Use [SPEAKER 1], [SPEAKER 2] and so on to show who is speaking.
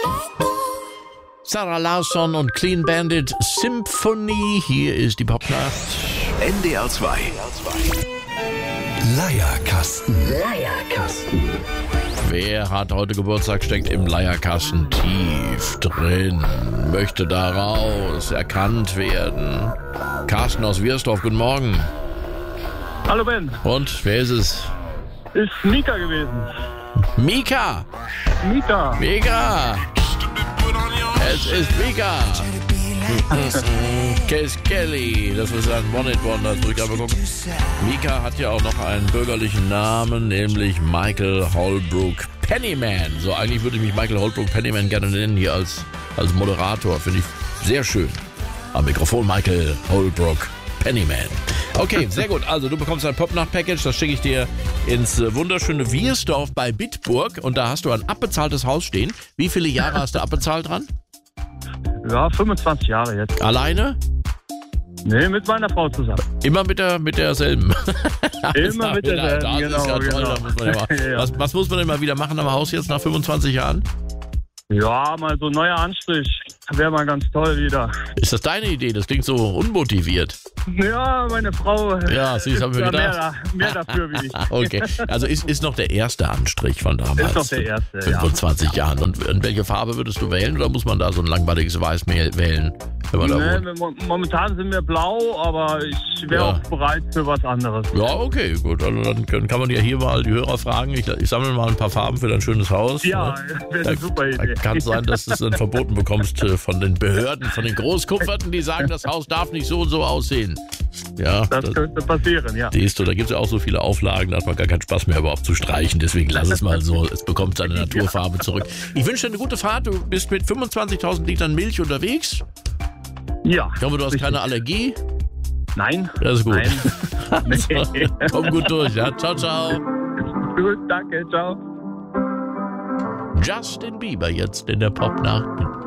[SPEAKER 1] Sarah Larsson und Clean Bandit Symphony. Hier ist die Popnacht.
[SPEAKER 2] NDR 2. Leierkasten.
[SPEAKER 1] Wer hat heute Geburtstag, steckt im Leierkasten tief drin, möchte da raus, erkannt werden. Carsten aus Wiersdorf, guten Morgen.
[SPEAKER 3] Hallo Ben,
[SPEAKER 1] Und, wer ist es?
[SPEAKER 3] ist Mika gewesen.
[SPEAKER 1] Mika!
[SPEAKER 3] Mika.
[SPEAKER 1] Mika! Es ist Mika! Case Kelly, das ist ein One-Hit-Wonder. Drück einmal gucken. Mika hat ja auch noch einen bürgerlichen Namen, nämlich Michael Holbrook Pennyman. So, eigentlich würde ich mich Michael Holbrook Pennyman gerne nennen, hier als Moderator. Finde ich sehr schön. Am Mikrofon Michael Holbrook Pennyman. Okay, sehr gut. Also du bekommst ein Popnacht-Package, das schicke ich dir ins wunderschöne Wiersdorf bei Bitburg. Und da hast du ein abbezahltes Haus stehen. Wie viele Jahre hast du abbezahlt dran?
[SPEAKER 3] Ja, 25 Jahre jetzt.
[SPEAKER 1] Alleine?
[SPEAKER 3] Nee, mit meiner Frau zusammen.
[SPEAKER 1] Immer mit derselben.
[SPEAKER 3] Immer mit derselben,
[SPEAKER 1] Das
[SPEAKER 3] genau.
[SPEAKER 1] ist ja toll.
[SPEAKER 3] Genau.
[SPEAKER 1] Da muss man ja mal,
[SPEAKER 3] Ja.
[SPEAKER 1] was muss man denn mal wieder machen am Haus jetzt nach 25 Jahren?
[SPEAKER 3] Ja, mal so ein neuer Anstrich. Wäre mal ganz toll wieder.
[SPEAKER 1] Ist das deine Idee? Das klingt so unmotiviert.
[SPEAKER 3] Ja, meine Frau
[SPEAKER 1] Ja, sie
[SPEAKER 3] ist
[SPEAKER 1] haben wir
[SPEAKER 3] da
[SPEAKER 1] gedacht.
[SPEAKER 3] mehr dafür wie ich.
[SPEAKER 1] Okay, also ist noch der erste Anstrich von damals.
[SPEAKER 3] Ist noch der erste,
[SPEAKER 1] 25 Jahren. Und welche Farbe würdest du wählen? Oder muss man da so ein langweiliges Weiß wählen? Wenn man da wohnt?
[SPEAKER 3] Momentan sind wir blau, aber ich wäre
[SPEAKER 1] Ja.
[SPEAKER 3] auch bereit für was anderes.
[SPEAKER 1] Ja, okay, gut. Also dann kann man ja hier mal die Hörer fragen. Ich sammle mal ein paar Farben für dein schönes Haus.
[SPEAKER 3] Ja,
[SPEAKER 1] Ne?
[SPEAKER 3] wäre eine super Idee.
[SPEAKER 1] Kann es sein, dass du es dann verboten bekommst von den Behörden, von den Großkupferten, die sagen, das Haus darf nicht so und so aussehen. Ja,
[SPEAKER 3] Das könnte passieren, ja.
[SPEAKER 1] siehst du, da gibt es ja auch so viele Auflagen, da hat man gar keinen Spaß mehr überhaupt zu streichen. Deswegen lass es mal so, es bekommt seine Naturfarbe zurück. Ich wünsche dir eine gute Fahrt. Du bist mit 25.000 Litern Milch unterwegs.
[SPEAKER 3] Ja.
[SPEAKER 1] Ich hoffe, du hast keine Allergie.
[SPEAKER 3] Nein.
[SPEAKER 1] Das ist gut.
[SPEAKER 3] Nein.
[SPEAKER 1] Also, komm gut durch. Ja? Ciao, ciao.
[SPEAKER 3] Gut, danke, ciao.
[SPEAKER 1] Justin Bieber jetzt in der Popnacht.